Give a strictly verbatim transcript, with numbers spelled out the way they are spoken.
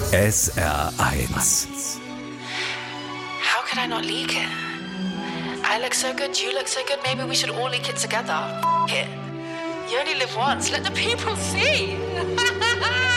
S R eins. How could I not leak it? I look so good, you look so good, maybe we should all leak it together. F it. You only live once, let the people see.